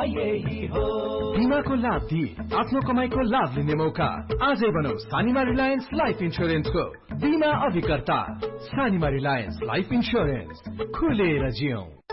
यही हो। बीमाको लाभ दिई आफ्नो कमाईको लाभ लिने मौका। आजै बनौ सानिमा रिलायन्स लाइफ इन्स्योरेन्सको बीमा अभिकर्ता। सानिमा रिलायन्स लाइफ इन्स्योरेन्स, खुलेर जियौं।